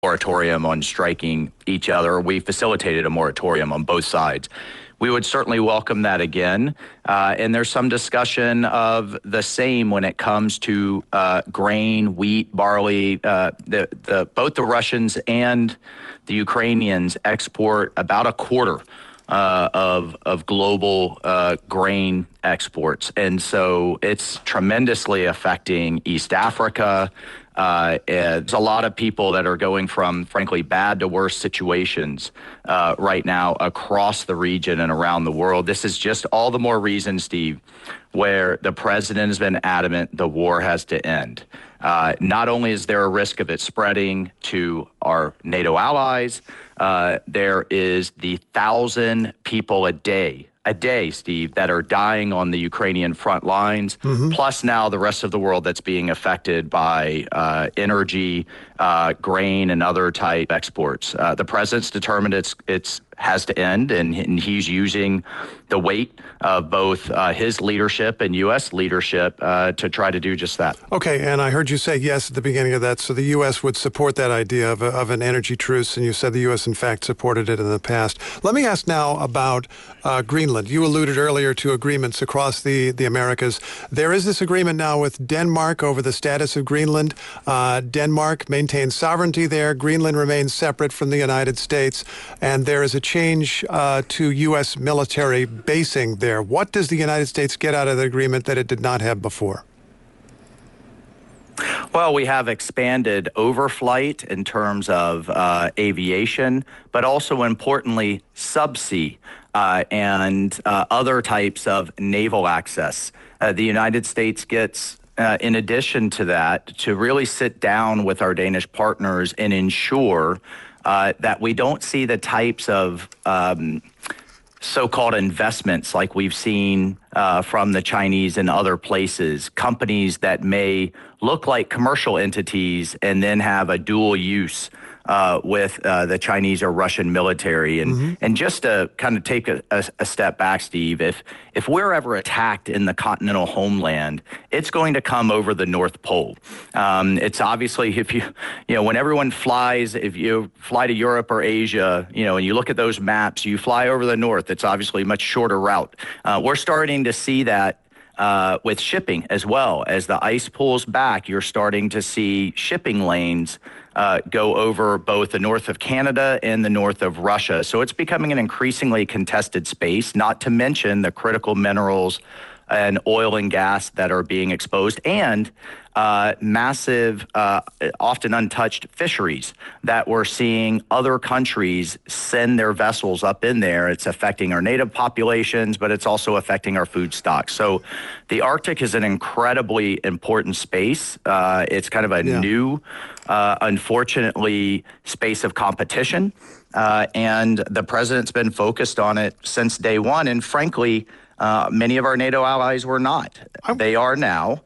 moratorium on striking each other. We facilitated a moratorium on both sides. We would certainly welcome that again. And there's some discussion of the same when it comes to grain, wheat, barley. Both the Russians and the Ukrainians export about a quarter of global grain exports. And so it's tremendously affecting East Africa. There's a lot of people that are going from, frankly, bad to worse situations right now across the region and around the world. This is just all the more reason, Steve, where the president has been adamant the war has to end. Not only is there a risk of it spreading to our NATO allies, there is the 1,000 people a day, Steve, that are dying on the Ukrainian front lines, plus now the rest of the world that's being affected by energy, grain, and other type exports. The president's determined it's has to end, and he's using the weight of both his leadership and U.S. leadership to try to do just that. Okay, and I heard you say yes at the beginning of that, so the U.S. would support that idea of an energy truce, and you said the U.S. in fact supported it in the past. Let me ask now about Greenland. You alluded earlier to agreements across the Americas. There is this agreement now with Denmark over the status of Greenland. Denmark maintains sovereignty there. Greenland remains separate from the United States, and there is a change to U.S. military basing there. What does the United States get out of the agreement that it did not have before? Well, we have expanded overflight in terms of aviation, but also importantly, subsea and other types of naval access. The United States gets, in addition to that, to really sit down with our Danish partners and ensure that we don't see the types of so-called investments like we've seen from the Chinese and other places, companies that may look like commercial entities and then have a dual use with the Chinese or Russian military. And just to kind of take a step back, Steve, if we're ever attacked in the continental homeland, it's going to come over the North Pole. It's obviously, when everyone flies, if you fly to Europe or Asia, and you look at those maps, you fly over the north, it's obviously a much shorter route. We're starting to see that with shipping as well. As the ice pulls back, you're starting to see shipping lanes go over both the north of Canada and the north of Russia. So it's becoming an increasingly contested space, not to mention the critical minerals and oil and gas that are being exposed, and massive, often untouched fisheries that we're seeing other countries send their vessels up in there. It's affecting our native populations, but it's also affecting our food stocks. So the Arctic is an incredibly important space. It's kind of a new, unfortunately, space of competition. And the president's been focused on it since day one. And frankly, many of our NATO allies were not. They are now.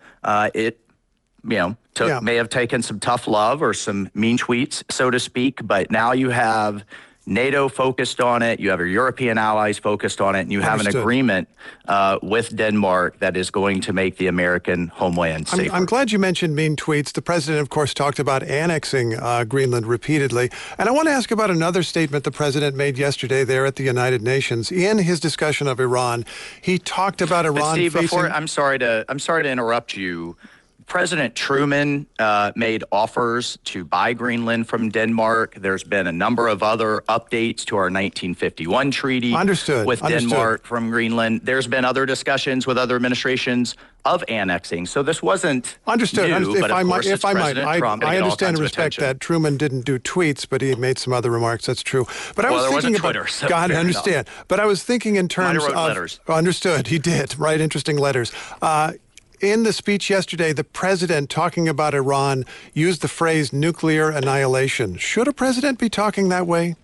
May have taken some tough love or some mean tweets, so to speak, but now you have NATO focused on it, you have your European allies focused on it, and you have an agreement with Denmark that is going to make the American homeland safer. I'm glad you mentioned mean tweets. The president, of course, talked about annexing Greenland repeatedly. And I want to ask about another statement the president made yesterday there at the United Nations. In his discussion of Iran, he talked about Iran Steve, I'm sorry to interrupt you. President Truman made offers to buy Greenland from Denmark. There's been a number of other updates to our 1951 treaty with Denmark from Greenland. There's been other discussions with other administrations of annexing. So this wasn't new, but of course it's President Trump. I understand and respect that Truman didn't do tweets, but he made some other remarks. That's true. But I was thinking about Twitter, so God, I understand. But I was thinking in terms of letters. Understood. He did write interesting letters. In the speech yesterday, the president, talking about Iran, used the phrase nuclear annihilation. Should a president be talking that way?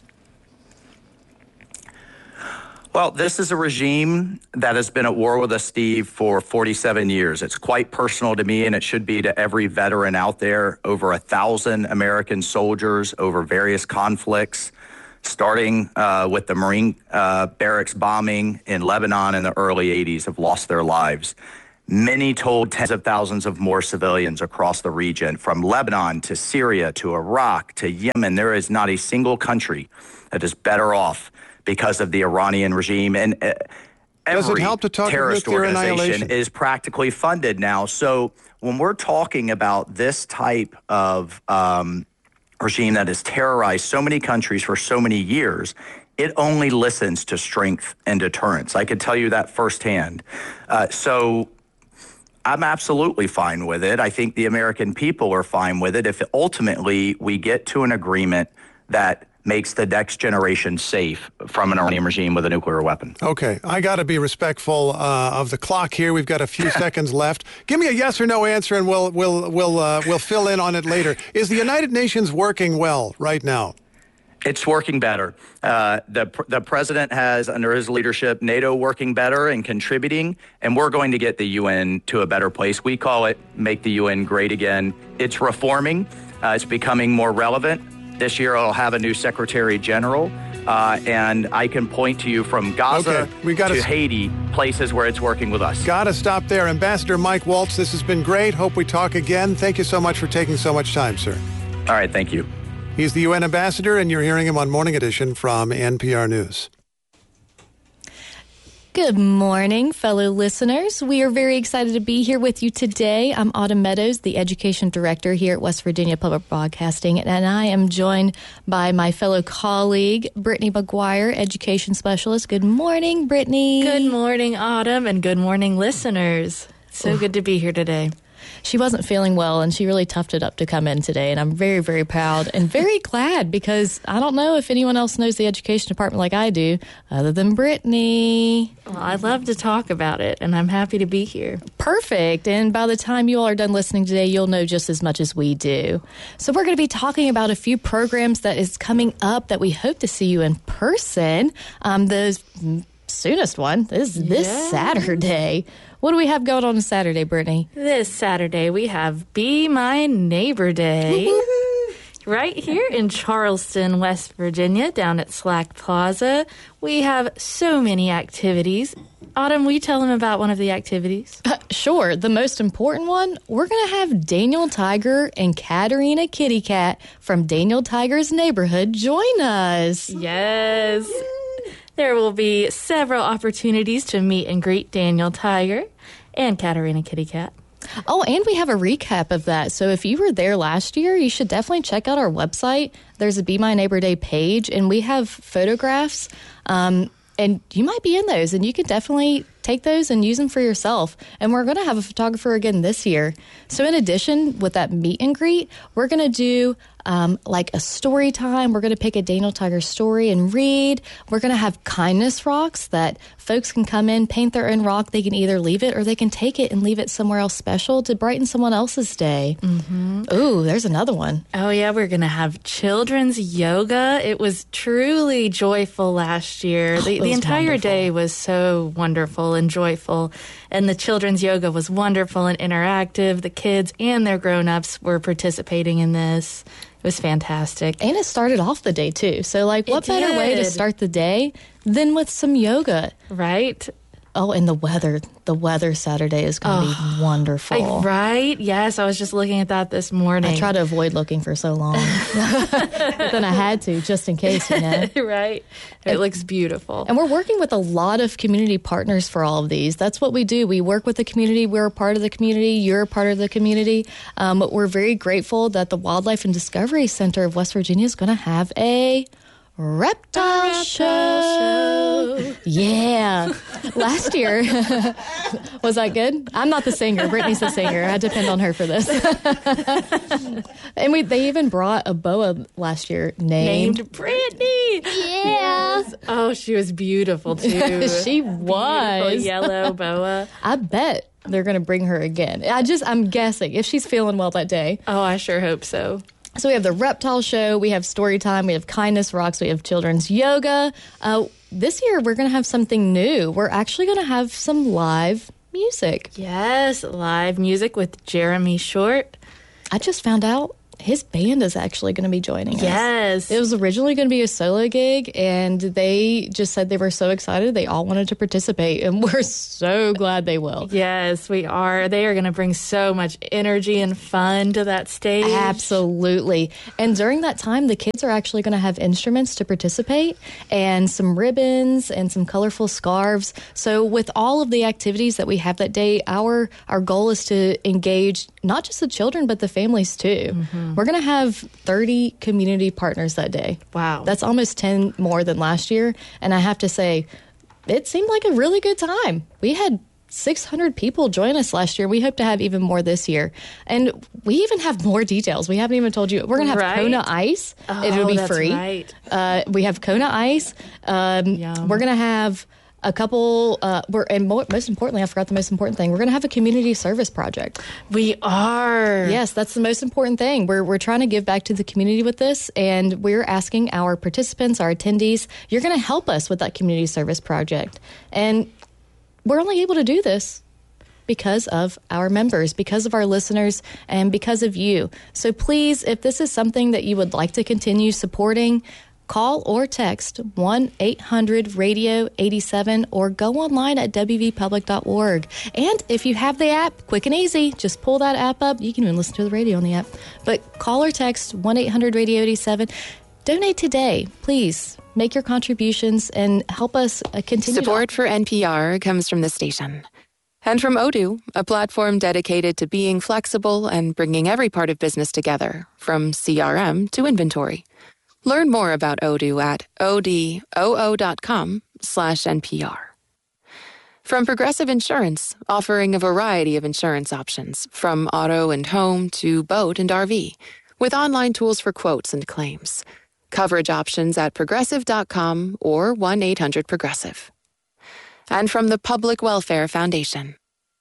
Well, this is a regime that has been at war with us, Steve, for 47 years. It's quite personal to me, and it should be to every veteran out there. Over 1,000 American soldiers over various conflicts, starting with the Marine barracks bombing in Lebanon in the early 80s, have lost their lives. Many told tens of thousands of more civilians across the region, from Lebanon to Syria to Iraq to Yemen. There is not a single country that is better off because of the Iranian regime. And does it every help to talk terrorist nuclear organization annihilation? is practically funded now. So when we're talking about this type of regime that has terrorized so many countries for so many years, it only listens to strength and deterrence. I can tell you that firsthand. So I'm absolutely fine with it. I think the American people are fine with it if ultimately we get to an agreement that makes the next generation safe from an Iranian regime with a nuclear weapon. Okay, I got to be respectful of the clock here. We've got a few seconds left. Give me a yes or no answer, and we'll fill in on it later. Is the United Nations working well right now? It's working better. The president has, under his leadership, NATO working better and contributing, and we're going to get the UN to a better place. We call it Make the UN Great Again. It's reforming. It's becoming more relevant. This year, it'll have a new Secretary General, and I can point to you from Gaza to Haiti, places where it's working with us. Got to stop there. Ambassador Mike Waltz, this has been great. Hope we talk again. Thank you so much for taking so much time, sir. All right, thank you. He's the UN ambassador, and you're hearing him on Morning Edition from NPR News. Good morning, fellow listeners. We are very excited to be here with you today. I'm Autumn Meadows, the Education Director here at West Virginia Public Broadcasting, and I am joined by my fellow colleague, Brittany McGuire, Education Specialist. Good morning, Brittany. Good morning, Autumn, and good morning, listeners. So good to be here today. She wasn't feeling well, and she really toughed it up to come in today, and I'm very, very proud and very glad, because I don't know if anyone else knows the education department like I do, other than Brittany. Well, I love to talk about it, and I'm happy to be here. Perfect. And by the time you all are done listening today, you'll know just as much as we do. So we're going to be talking about a few programs that is coming up that we hope to see you in person. The soonest one is this Saturday. What do we have going on Saturday, Brittany? This Saturday, we have Be My Neighbor Day. Right here in Charleston, West Virginia, down at Slack Plaza. We have so many activities. Autumn, will you tell them about one of the activities? Sure. The most important one, we're going to have Daniel Tiger and Katarina Kitty Cat from Daniel Tiger's Neighborhood join us. Yes. There will be several opportunities to meet and greet Daniel Tiger and Katarina Kitty Cat. Oh, and we have a recap of that. So if you were there last year, you should definitely check out our website. There's a Be My Neighbor Day page, and we have photographs, and you might be in those, and you can definitely take those and use them for yourself. And we're going to have a photographer again this year. So in addition, with that meet and greet, we're going to do like a story time. We're going to pick a Daniel Tiger story and read. We're going to have kindness rocks that folks can come in, paint their own rock. They can either leave it or they can take it and leave it somewhere else special to brighten someone else's day. Mm-hmm. Ooh, there's another one. Oh, yeah, we're going to have children's yoga. It was truly joyful last year. The entire day was so wonderful and joyful, and the children's yoga was wonderful and interactive. The kids and their grown-ups were participating in this. It was fantastic. And it started off the day, too. So, like, what better way to start the day than with some yoga? Right. Oh, and the weather. The weather Saturday is going to be wonderful. Right? Yes, I was just looking at that this morning. I try to avoid looking for so long. But then I had to, just in case, you know. Right. It looks beautiful. And we're working with a lot of community partners for all of these. That's what we do. We work with the community. We're a part of the community. You're a part of the community. We're very grateful that the Wildlife and Discovery Center of West Virginia is going to have a reptile show. Yeah. Last year, was that good? I'm not the singer. Brittany's the singer. I depend on her for this. And they even brought a boa last year named Brittany. Yeah. Yes. Oh, she was beautiful too. She was. Beautiful yellow boa. I bet they're going to bring her again. I'm guessing if she's feeling well that day. Oh, I sure hope so. So we have the reptile show, we have story time, we have kindness rocks, we have children's yoga. This year we're going to have something new. We're actually going to have some live music. Yes, live music with Jeremy Short. I just found out his band is actually going to be joining us. Yes. It was originally going to be a solo gig, and they just said they were so excited. They all wanted to participate, and we're so glad they will. Yes, we are. They are going to bring so much energy and fun to that stage. Absolutely. And during that time, the kids are actually going to have instruments to participate and some ribbons and some colorful scarves. So with all of the activities that we have that day, our goal is to engage not just the children, but the families too. Mm-hmm. We're going to have 30 community partners that day. Wow. That's almost 10 more than last year. And I have to say, it seemed like a really good time. We had 600 people join us last year. We hope to have even more this year. And we even have more details. We haven't even told you. We're going to have Kona Ice. It'll be free. Right. We have Kona Ice. We're going to have a couple, most importantly, I forgot the most important thing. We're going to have a community service project. We are. Yes, that's the most important thing. We're trying to give back to the community with this, and we're asking our participants, our attendees, you're going to help us with that community service project. And we're only able to do this because of our members, because of our listeners, and because of you. So please, if this is something that you would like to continue supporting, call or text 1-800-RADIO-87 or go online at wvpublic.org. And if you have the app, quick and easy, just pull that app up. You can even listen to the radio on the app. But call or text 1-800-RADIO-87. Donate today, please. Make your contributions and help us continue. Support for NPR comes from the station. And from Odoo, a platform dedicated to being flexible and bringing every part of business together, from CRM to inventory. Learn more about Odoo at odoo.com/NPR. From Progressive Insurance, offering a variety of insurance options, from auto and home to boat and RV, with online tools for quotes and claims. Coverage options at progressive.com or 1-800-PROGRESSIVE. And from the Public Welfare Foundation.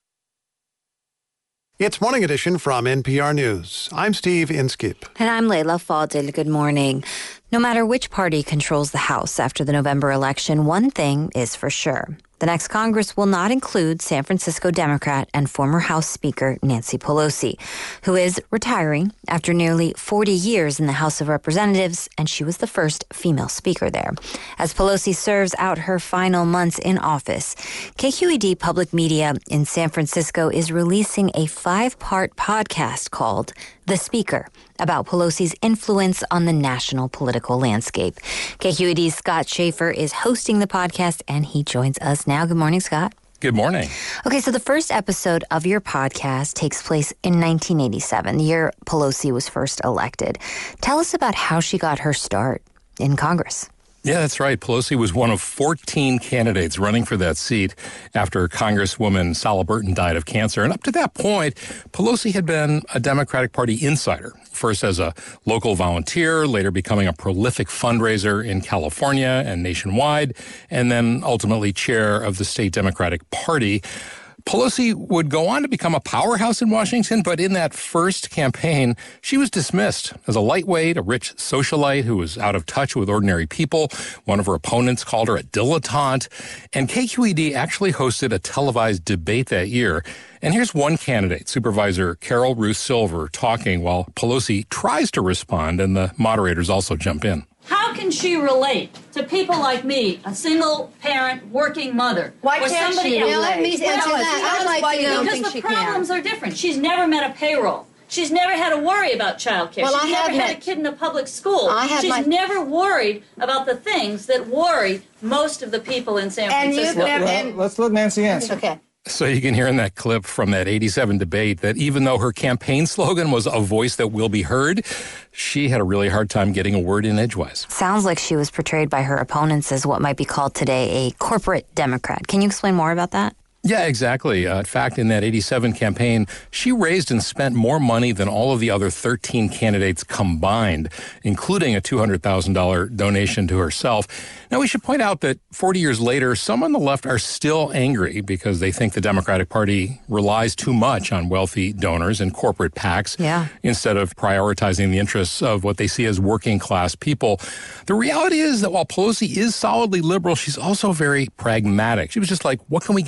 It's Morning Edition from NPR News. I'm Steve Inskip. And I'm Layla Fadil. Good morning. No matter which party controls the House after the November election, one thing is for sure. The next Congress will not include San Francisco Democrat and former House Speaker Nancy Pelosi, who is retiring after nearly 40 years in the House of Representatives, and she was the first female speaker there. As Pelosi serves out her final months in office, KQED Public Media in San Francisco is releasing a 5-part podcast called The Speaker, about Pelosi's influence on the national political landscape. KQED's Scott Schaefer is hosting the podcast, and he joins us now. Good morning, Scott. Good morning. Okay, so the first episode of your podcast takes place in 1987, the year Pelosi was first elected. Tell us about how she got her start in Congress. Yeah, that's right. Pelosi was one of 14 candidates running for that seat after Congresswoman Sala Burton died of cancer. And up to that point, Pelosi had been a Democratic Party insider, first as a local volunteer, later becoming a prolific fundraiser in California and nationwide, and then ultimately chair of the state Democratic Party. Pelosi would go on to become a powerhouse in Washington, but in that first campaign, she was dismissed as a lightweight, a rich socialite who was out of touch with ordinary people. One of her opponents called her a dilettante, and KQED actually hosted a televised debate that year. And here's one candidate, Supervisor Carol Ruth Silver, talking while Pelosi tries to respond, and the moderators also jump in. How can she relate to people like me, a single-parent working mother? Why can't she relate? Let me answer that. Because the problems are different. She's never met a payroll. She's never had to worry about child care. She's never had a kid in a public school. She's never worried about the things that worry most of the people in San Francisco. Let's let Nancy answer. Okay. So you can hear in that clip from that 87 debate that even though her campaign slogan was a voice that will be heard, she had a really hard time getting a word in edgewise. Sounds like she was portrayed by her opponents as what might be called today a corporate Democrat. Can you explain more about that? Yeah, exactly. In fact, in that 87 campaign, she raised and spent more money than all of the other 13 candidates combined, including a $200,000 donation to herself. Now, we should point out that 40 years later, some on the left are still angry because they think the Democratic Party relies too much on wealthy donors and corporate PACs instead of prioritizing the interests of what they see as working class people. The reality is that while Pelosi is solidly liberal, she's also very pragmatic. She was just like, what can we get done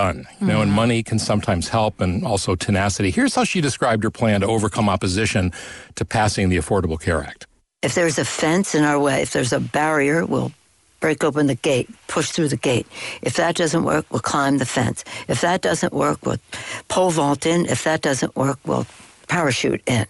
done. And money can sometimes help, and also tenacity. Here's how she described her plan to overcome opposition to passing the Affordable Care Act. If there's a fence in our way, if there's a barrier, we'll break open the gate, push through the gate. If that doesn't work, we'll climb the fence. If that doesn't work, we'll pole vault in. If that doesn't work, we'll parachute in.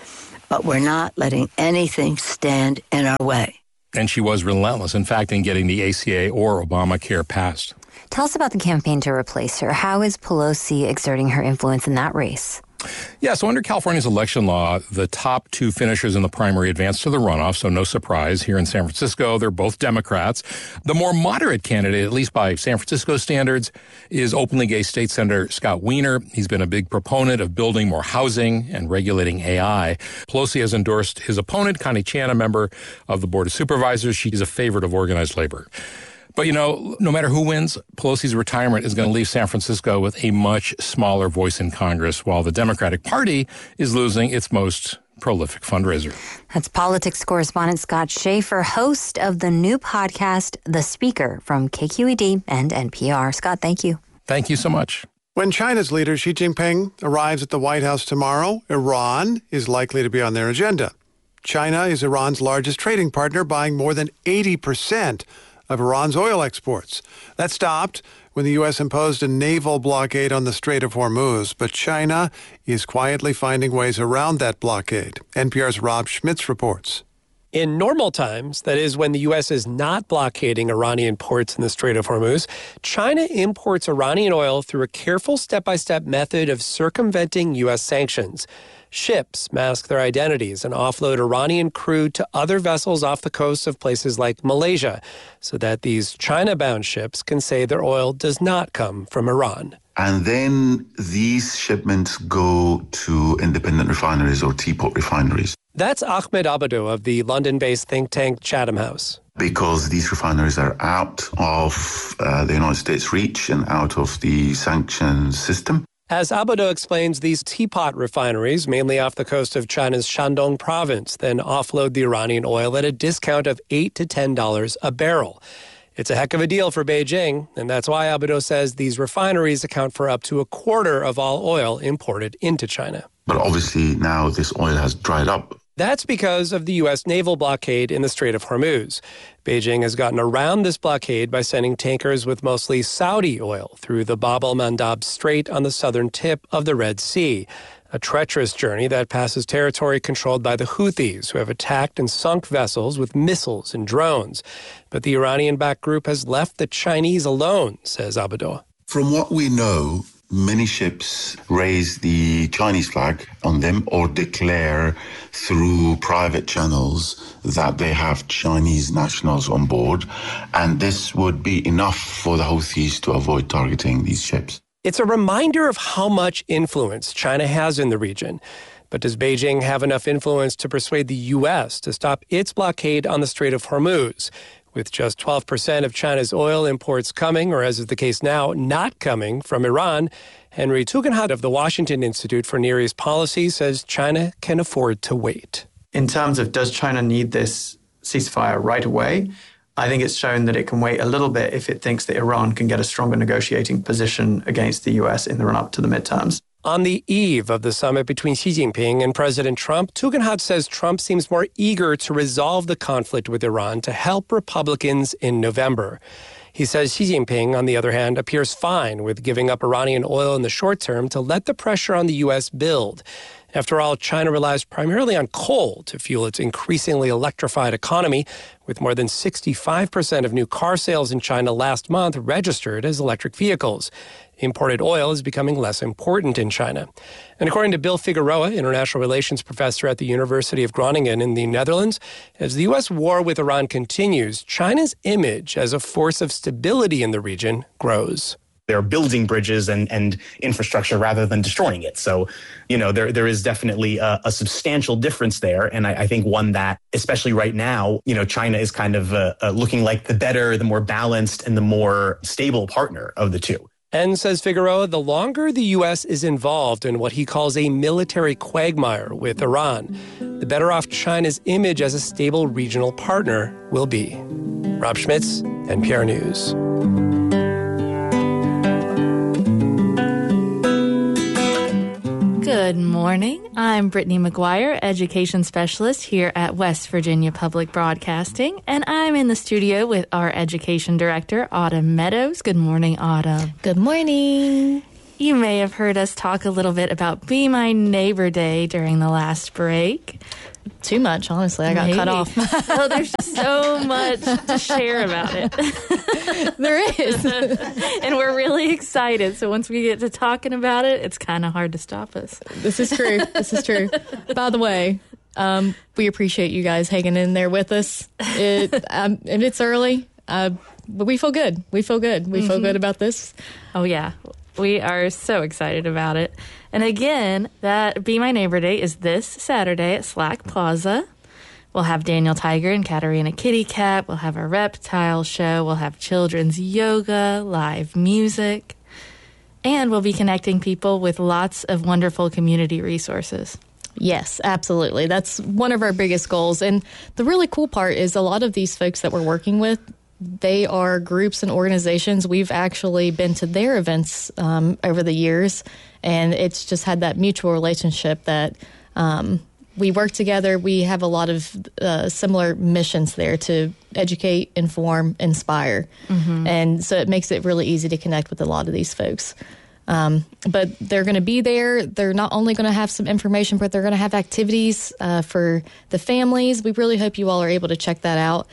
But we're not letting anything stand in our way. And she was relentless, in fact, in getting the ACA or Obamacare passed. Tell us about the campaign to replace her. How is Pelosi exerting her influence in that race? Yeah, so under California's election law, the top two finishers in the primary advance to the runoff, so no surprise. Here in San Francisco, they're both Democrats. The more moderate candidate, at least by San Francisco standards, is openly gay State Senator Scott Wiener. He's been a big proponent of building more housing and regulating AI. Pelosi has endorsed his opponent, Connie Chan, a member of the Board of Supervisors. She's a favorite of organized labor. But, no matter who wins, Pelosi's retirement is going to leave San Francisco with a much smaller voice in Congress, while the Democratic Party is losing its most prolific fundraiser. That's politics correspondent Scott Schaefer, host of the new podcast, The Speaker, from KQED and NPR. Scott, thank you. Thank you so much. When China's leader Xi Jinping arrives at the White House tomorrow, Iran is likely to be on their agenda. China is Iran's largest trading partner, buying more than 80% of Iran's oil exports. That stopped when the U.S. imposed a naval blockade on the Strait of Hormuz, but China is quietly finding ways around that blockade. NPR's Rob Schmitz reports. In normal times, that is when the U.S. is not blockading Iranian ports in the Strait of Hormuz, China imports Iranian oil through a careful step-by-step method of circumventing U.S. sanctions. Ships mask their identities and offload Iranian crude to other vessels off the coasts of places like Malaysia, so that these China-bound ships can say their oil does not come from Iran. And then these shipments go to independent refineries or teapot refineries. That's Ahmed Abado of the London-based think tank Chatham House. Because these refineries are out of the United States' reach and out of the sanctions system. As Abado explains, these teapot refineries, mainly off the coast of China's Shandong province, then offload the Iranian oil at a discount of $8 to $10 a barrel. It's a heck of a deal for Beijing, and that's why Abado says these refineries account for up to a quarter of all oil imported into China. But obviously now this oil has dried up. That's because of the U.S. naval blockade in the Strait of Hormuz. Beijing has gotten around this blockade by sending tankers with mostly Saudi oil through the Bab el-Mandab Strait on the southern tip of the Red Sea, a treacherous journey that passes territory controlled by the Houthis, who have attacked and sunk vessels with missiles and drones. But the Iranian-backed group has left the Chinese alone, says Abado. From what we know, many ships raise the Chinese flag on them or declare through private channels that they have Chinese nationals on board, and this would be enough for the Houthis to avoid targeting these ships. It's a reminder of how much influence China has in the region. But does Beijing have enough influence to persuade the U.S. to stop its blockade on the Strait of Hormuz? With just 12% of China's oil imports coming, or as is the case now, not coming from Iran, Henry Tugendhat of the Washington Institute for Near East Policy says China can afford to wait. In terms of does China need this ceasefire right away, I think it's shown that it can wait a little bit if it thinks that Iran can get a stronger negotiating position against the U.S. in the run-up to the midterms. On the eve of the summit between Xi Jinping and President Trump, Tugendhat says Trump seems more eager to resolve the conflict with Iran to help Republicans in November. He says Xi Jinping, on the other hand, appears fine with giving up Iranian oil in the short term to let the pressure on the U.S. build. After all, China relies primarily on coal to fuel its increasingly electrified economy, with more than 65% of new car sales in China last month registered as electric vehicles. Imported oil is becoming less important in China. And according to Bill Figueroa, international relations professor at the University of Groningen in the Netherlands, as the U.S. war with Iran continues, China's image as a force of stability in the region grows. They're building bridges and infrastructure rather than destroying it. So, there is definitely a substantial difference there. And I think one that, especially right now, China is kind of looking like the better, the more balanced, and the more stable partner of the two. And, says Figueroa, the longer the U.S. is involved in what he calls a military quagmire with Iran, the better off China's image as a stable regional partner will be. Rob Schmitz, NPR News. Good morning. I'm Brittany McGuire, Education Specialist here at West Virginia Public Broadcasting, and I'm in the studio with our Education Director, Autumn Meadows. Good morning, Autumn. Good morning. You may have heard us talk a little bit about Be My Neighbor Day during the last break. Too much, honestly. I got cut off. Oh, there's just so much to share about it. There is. And we're really excited. So once we get to talking about it, it's kind of hard to stop us. This is true. This is true. By the way, we appreciate you guys hanging in there with us. And it's early, but we feel good. We feel good. We feel good about this. Oh, yeah. We are so excited about it. And again, that Be My Neighbor Day is this Saturday at Slack Plaza. We'll have Daniel Tiger and Katarina Kitty Cat. We'll have a reptile show. We'll have children's yoga, live music. And we'll be connecting people with lots of wonderful community resources. Yes, absolutely. That's one of our biggest goals. And the really cool part is a lot of these folks that we're working with, they are groups and organizations. We've actually been to their events over the years, and it's just had that mutual relationship that we work together. We have a lot of similar missions there to educate, inform, inspire. And so it makes it really easy to connect with a lot of these folks. But they're going to be there. They're not only going to have some information, but they're going to have activities for the families. We really hope you all are able to check that out.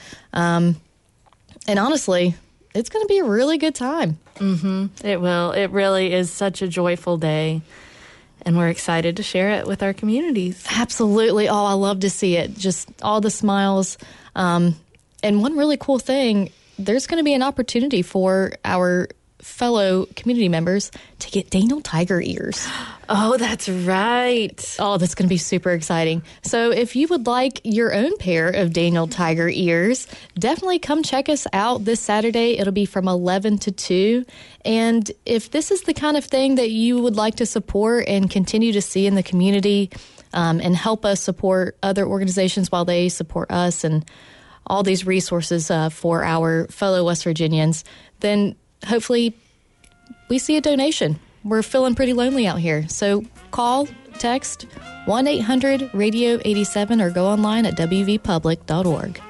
And honestly, it's going to be a really good time. It will. It really is such a joyful day. And we're excited to share it with our communities. Absolutely. Oh, I love to see it. Just all the smiles. And one really cool thing, there's going to be an opportunity for our fellow community members to get Daniel Tiger ears. Oh, that's right. Oh, that's going to be super exciting. So if you would like your own pair of Daniel Tiger ears, definitely come check us out this Saturday. It'll be from 11 to 2. And if this is the kind of thing that you would like to support and continue to see in the community and help us support other organizations while they support us and all these resources for our fellow West Virginians, then hopefully we see a donation. We're feeling pretty lonely out here. So call, text 1-800-RADIO-87 or go online at wvpublic.org.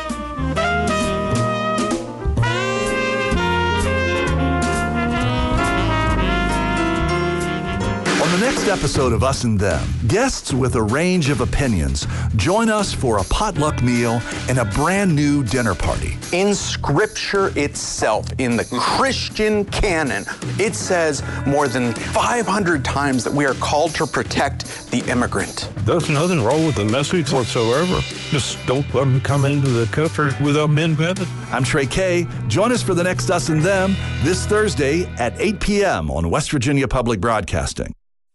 On the next episode of Us and Them, guests with a range of opinions join us for a potluck meal and a brand new dinner party. In Scripture itself, in the Christian canon, it says more than 500 times that we are called to protect the immigrant. There's nothing wrong with the message whatsoever. Just don't let them come into the country without being vetted. I'm Trey Kay. Join us for the next Us and Them this Thursday at 8 p.m. on West Virginia Public Broadcasting.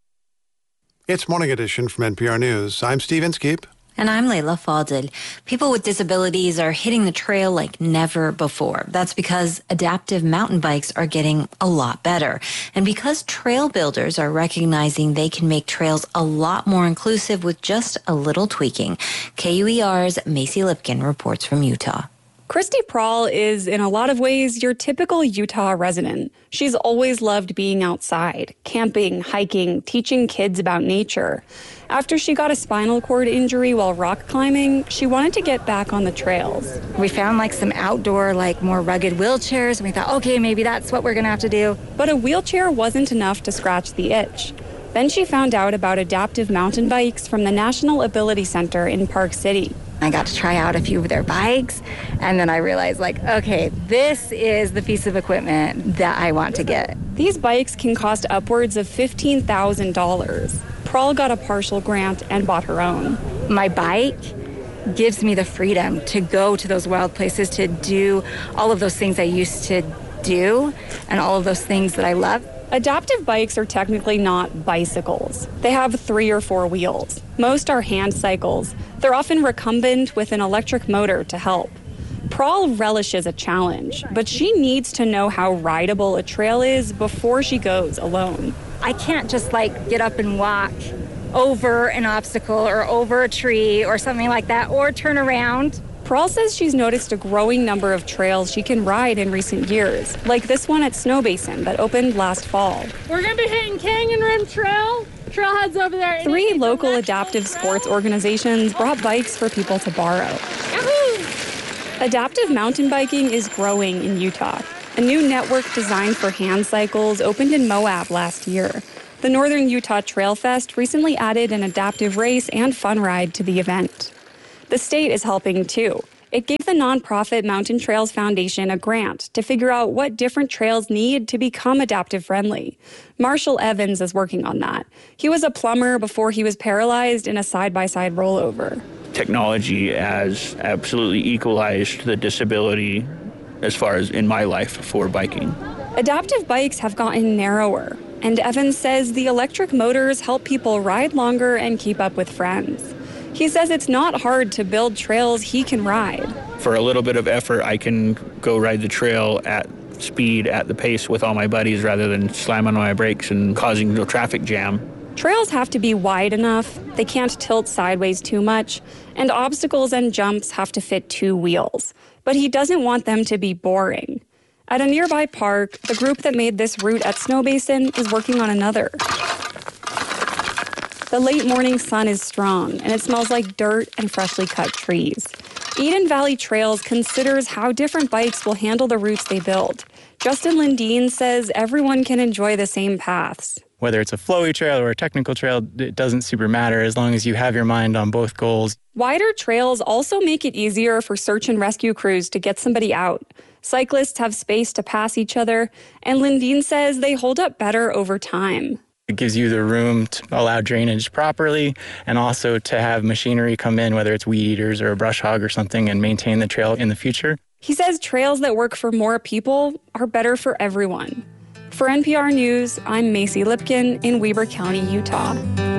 It's Morning Edition from NPR News. I'm Steve Inskeep. And I'm Layla Fadel. People with disabilities are hitting the trail like never before. That's because adaptive mountain bikes are getting a lot better. And because trail builders are recognizing they can make trails a lot more inclusive with just a little tweaking. KUER's Macy Lipkin reports from Utah. Christy Prahl is, in a lot of ways, your typical Utah resident. She's always loved being outside, camping, hiking, teaching kids about nature. After she got a spinal cord injury while rock climbing, she wanted to get back on the trails. We found some outdoor, more rugged wheelchairs, and we thought, okay, maybe that's what we're going to have to do. But a wheelchair wasn't enough to scratch the itch. Then she found out about adaptive mountain bikes from the National Ability Center in Park City. I got to try out a few of their bikes, and then I realized, okay, this is the piece of equipment that I want to get. These bikes can cost upwards of $15,000. Prahl got a partial grant and bought her own. My bike gives me the freedom to go to those wild places, to do all of those things I used to do, and all of those things that I love. Adaptive bikes are technically not bicycles. They have 3 or 4 wheels. Most are hand cycles. They're often recumbent with an electric motor to help. Prahl relishes a challenge, but she needs to know how rideable a trail is before she goes alone. I can't just get up and walk over an obstacle or over a tree or something like that, or turn around. Prahl says she's noticed a growing number of trails she can ride in recent years, like this one at Snow Basin that opened last fall. We're going to be hitting Canyon Rim Trail, Trailheads over there. 3 local adaptive sports organizations brought bikes for people to borrow. Yahoo! Adaptive mountain biking is growing in Utah. A new network designed for hand cycles opened in Moab last year. The Northern Utah Trail Fest recently added an adaptive race and fun ride to the event. The state is helping too. It gave the nonprofit Mountain Trails Foundation a grant to figure out what different trails need to become adaptive friendly. Marshall Evans is working on that. He was a plumber before he was paralyzed in a side-by-side rollover. Technology has absolutely equalized the disability as far as in my life for biking. Adaptive bikes have gotten narrower, and Evans says the electric motors help people ride longer and keep up with friends. He says it's not hard to build trails he can ride. For a little bit of effort, I can go ride the trail at speed, at the pace with all my buddies rather than slamming on my brakes and causing a traffic jam. Trails have to be wide enough, they can't tilt sideways too much, and obstacles and jumps have to fit 2 wheels. But he doesn't want them to be boring. At a nearby park, the group that made this route at Snowbasin is working on another. The late morning sun is strong, and it smells like dirt and freshly cut trees. Eden Valley Trails considers how different bikes will handle the routes they build. Justin Lindeen says everyone can enjoy the same paths. Whether it's a flowy trail or a technical trail, it doesn't super matter as long as you have your mind on both goals. Wider trails also make it easier for search and rescue crews to get somebody out. Cyclists have space to pass each other, and Lindeen says they hold up better over time. It gives you the room to allow drainage properly and also to have machinery come in, whether it's weed eaters or a brush hog or something, and maintain the trail in the future. He says trails that work for more people are better for everyone. For NPR News, I'm Macy Lipkin in Weber County, Utah.